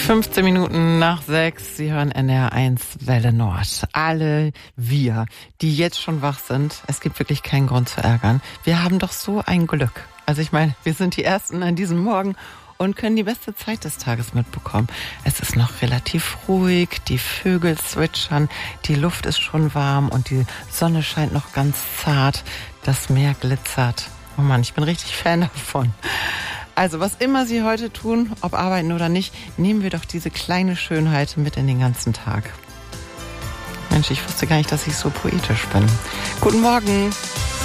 15 Minuten nach 6, Sie hören NR1 Welle Nord. Alle wir, die jetzt schon wach sind, es gibt wirklich keinen Grund zu ärgern. Wir haben doch so ein Glück. Also ich meine, wir sind die Ersten an diesem Morgen und können die beste Zeit des Tages mitbekommen. Es ist noch relativ ruhig, die Vögel zwitschern, die Luft ist schon warm und die Sonne scheint noch ganz zart, das Meer glitzert. Oh Mann, ich bin richtig Fan davon. Also, was immer Sie heute tun, ob arbeiten oder nicht, nehmen wir doch diese kleine Schönheit mit in den ganzen Tag. Mensch, ich wusste gar nicht, dass ich so poetisch bin. Guten Morgen.